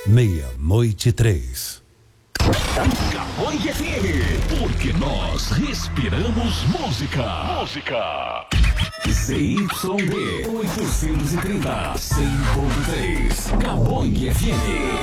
meia-noite 3. Capoeira FM, porque nós respiramos música. Música. ZYD 830, 100.3. Capoeira FM.